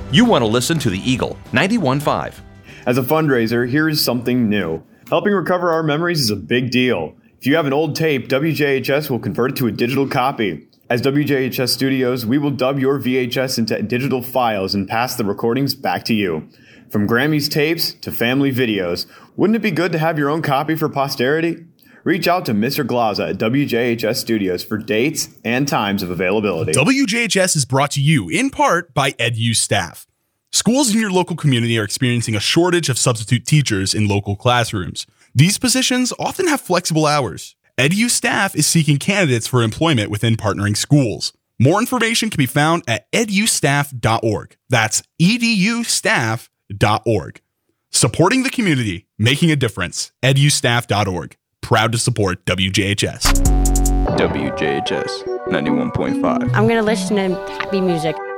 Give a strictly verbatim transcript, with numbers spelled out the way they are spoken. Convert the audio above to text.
You want to listen to the Eagle ninety-one point five. As a fundraiser, here is something new. Helping recover our memories is a big deal. If you have an old tape, W J H S will convert it to a digital copy. As W J H S Studios, we will dub your V H S into digital files and pass the recordings back to you. From Grammy's tapes to family videos, wouldn't it be good to have your own copy for posterity? Reach out to Mister Glaza at W J H S Studios for dates and times of availability. W J H S is brought to you in part by EdU staff. Schools in your local community are experiencing a shortage of substitute teachers in local classrooms. These positions often have flexible hours. EdU staff is seeking candidates for employment within partnering schools. More information can be found at edu staff dot org. That's edu staff dot org. Supporting the community, making a difference. edu staff dot org. Proud to support W J H S. W J H S ninety-one point five. I'm going to listen to happy music.